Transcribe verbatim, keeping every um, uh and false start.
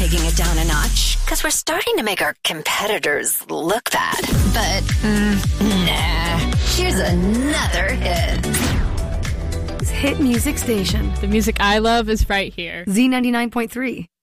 taking it down a notch because we're starting to make our competitors look bad. But, mm, nah. Here's another hit. Hit music station. The music I love is right here. Z ninety-nine point three.